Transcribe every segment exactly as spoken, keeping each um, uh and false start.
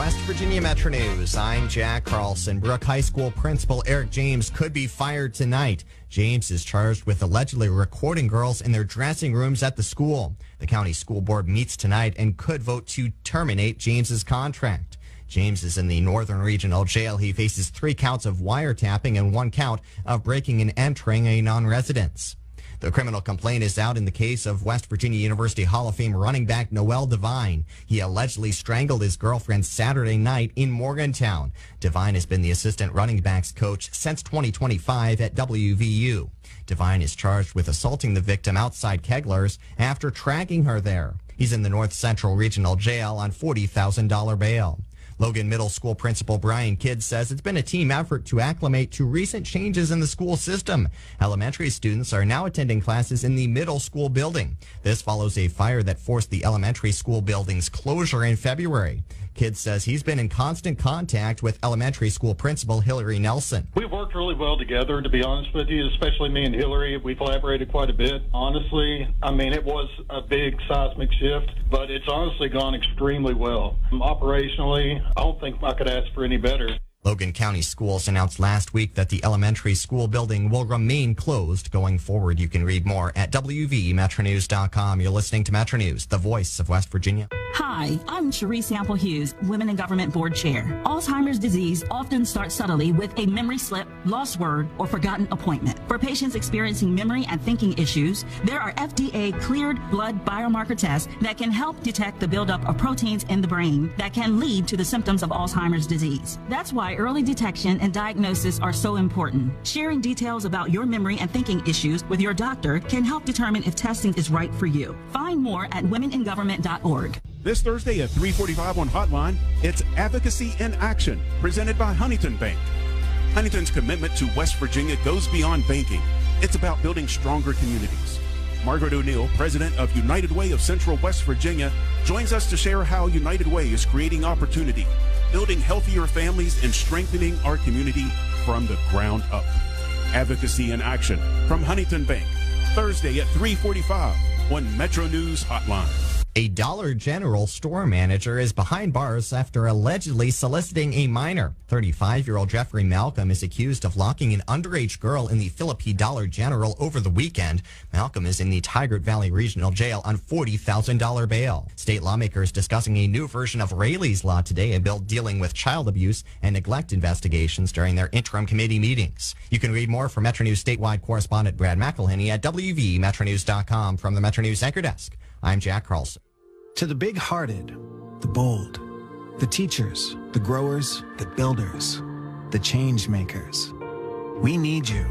West Virginia Metro News. I'm Jack Carlson. Brooke High School principal Eric James could be fired tonight. James is charged with allegedly recording girls in their dressing rooms at the school. The county school board meets tonight and could vote to terminate James's contract. James is in the Northern Regional Jail. He faces three counts of wiretapping and one count of breaking and entering a non-residence. The criminal complaint is out in the case of West Virginia University Hall of Fame running back Noel Devine. He allegedly strangled his girlfriend Saturday night in Morgantown. Devine has been the assistant running backs coach since twenty twenty-five at W V U. Devine is charged with assaulting the victim outside Kegler's after tracking her there. He's in the North Central Regional Jail on forty thousand dollars bail. Logan Middle School Principal Brian Kidd says it's been a team effort to acclimate to recent changes in the school system. Elementary students are now attending classes in the middle school building. This follows a fire that forced the elementary school building's closure in February. Kidd says he's been in constant contact with elementary school principal Hillary Nelson. We've worked really well together, to be honest with you, especially me and Hillary. We collaborated quite a bit. Honestly, I mean, it was a big seismic shift, but it's honestly gone extremely well. Operationally, I don't think I could ask for any better. Logan County Schools announced last week that the elementary school building will remain closed going forward. You can read more at W V metro news dot com. You're listening to Metro News, the voice of West Virginia. Hi, I'm Cherie Sample Hughes, Women in Government Board Chair. Alzheimer's disease often starts subtly with a memory slip, lost word, or forgotten appointment. For patients experiencing memory and thinking issues, there are F D A-cleared blood biomarker tests that can help detect the buildup of proteins in the brain that can lead to the symptoms of Alzheimer's disease. That's why early detection and diagnosis are so important. Sharing details about your memory and thinking issues with your doctor can help determine if testing is right for you. Find more at women in government dot org. This Thursday at three forty-five on Hotline, it's Advocacy in Action, presented by Huntington Bank. Huntington's commitment to West Virginia goes beyond banking. It's about building stronger communities. Margaret O'Neill, president of United Way of Central West Virginia, joins us to share how United Way is creating opportunity, building healthier families, and strengthening our community from the ground up. Advocacy in Action from Huntington Bank, Thursday at three forty-five on Metro News Hotline. A Dollar General store manager is behind bars after allegedly soliciting a minor. thirty-five-year-old Jeffrey Malcolm is accused of locking an underage girl in the Philippi Dollar General over the weekend. Malcolm is in the Tigard Valley Regional Jail on forty thousand dollars bail. State lawmakers discussing a new version of Rayleigh's Law today, a bill dealing with child abuse and neglect investigations during their interim committee meetings. You can read more from Metro News statewide correspondent Brad McElhenney at W V metro news dot com. From the Metro News Anchor Desk, I'm Jack Carlson. To the big-hearted, the bold, the teachers, the growers, the builders, the change makers, we need you.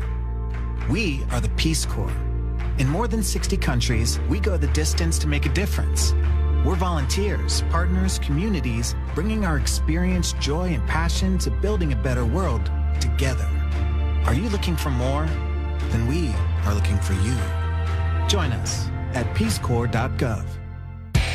We are the Peace Corps. In more than sixty countries, we go the distance to make a difference. We're volunteers, partners, communities, bringing our experience, joy, and passion to building a better world together. Are you looking for more? Then we are looking for you. Join us at peace corps dot gov.